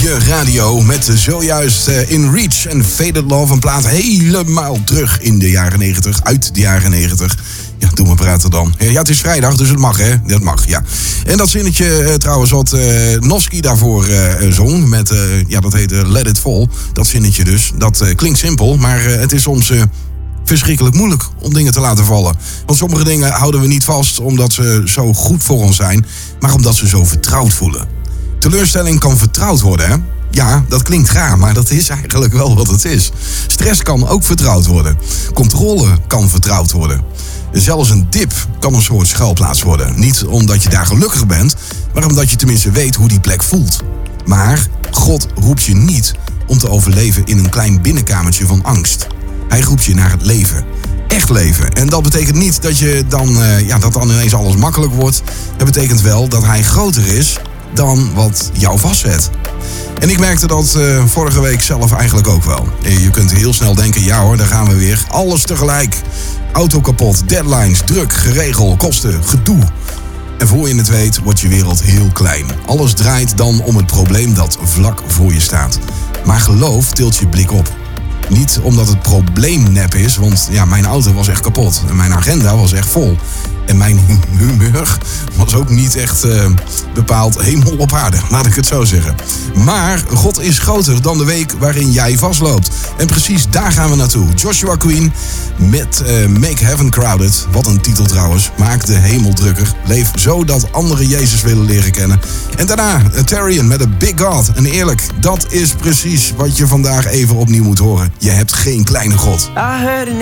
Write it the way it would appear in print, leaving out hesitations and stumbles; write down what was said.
je radio met zojuist In Reach en Faded Love. Een plaat helemaal terug in de jaren 90, uit de jaren 90. Ja, doe maar praten dan. Ja, het is vrijdag, dus het mag, hè? Dat mag, ja. En dat zinnetje trouwens wat Noski daarvoor zong met, dat heet Let It Fall. Dat zinnetje dus, dat klinkt simpel, maar het is soms verschrikkelijk moeilijk om dingen te laten vallen. Want sommige dingen houden we niet vast omdat ze zo goed voor ons zijn, maar omdat ze zo vertrouwd voelen. Teleurstelling kan vertrouwd worden, hè? Ja, dat klinkt raar, maar dat is eigenlijk wel wat het is. Stress kan ook vertrouwd worden. Controle kan vertrouwd worden. Zelfs een dip kan een soort schuilplaats worden. Niet omdat je daar gelukkig bent, maar omdat je tenminste weet hoe die plek voelt. Maar God roept je niet om te overleven in een klein binnenkamertje van angst. Hij roept je naar het leven. Echt leven. En dat betekent niet dat je dan ineens alles makkelijk wordt. Dat betekent wel dat hij groter is dan wat jou vastzet. En ik merkte dat vorige week zelf eigenlijk ook wel. Je kunt heel snel denken, ja hoor, daar gaan we weer. Alles tegelijk. Auto kapot, deadlines, druk, geregel, kosten, gedoe. En voor je het weet wordt je wereld heel klein. Alles draait dan om het probleem dat vlak voor je staat. Maar geloof tilt je blik op. Niet omdat het probleem nep is, want ja, mijn auto was echt kapot. En mijn agenda was echt vol. En mijn humeur was ook niet echt bepaald hemel op aarde, laat ik het zo zeggen. Maar God is groter dan de week waarin jij vastloopt. En precies daar gaan we naartoe. Joshua Queen met Make Heaven Crowded. Wat een titel trouwens. Maak de hemel drukker. Leef zo dat anderen Jezus willen leren kennen. En daarna Tarian met A Big God. En eerlijk, dat is precies wat je vandaag even opnieuw moet horen. Je hebt geen kleine God.